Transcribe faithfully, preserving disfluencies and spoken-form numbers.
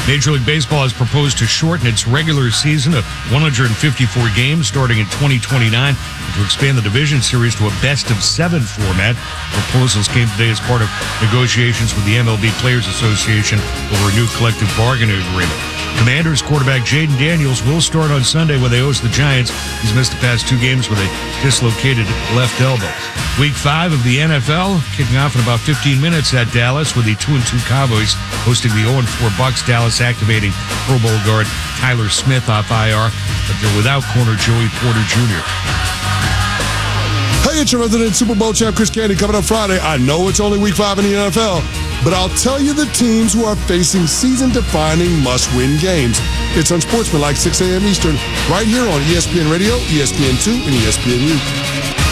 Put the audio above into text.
Major League Baseball has proposed to shorten its regular season of one hundred fifty-four games starting in twenty twenty-nine and to expand the division series to a best-of-seven format. Proposals came today as part of negotiations with the M L B Players Association over a new collective bargaining agreement. Commanders quarterback Jaden Daniels will start on Sunday when they host the Giants. He's missed the past two games with a dislocated left elbow. Week five of the N F L kicking off in about fifteen minutes at Dallas with the two and two Cowboys hosting the oh and four Bucks. Dallas activating Pro Bowl guard Tyler Smith off I R, but they're without corner Joey Porter Junior Hey, it's your resident Super Bowl champ Chris Canty coming up Friday. I know it's only week five in the N F L, but I'll tell you the teams who are facing season-defining must-win games. It's Unsportsmanlike, six a.m. Eastern, right here on E S P N Radio, E S P N two, and E S P N U.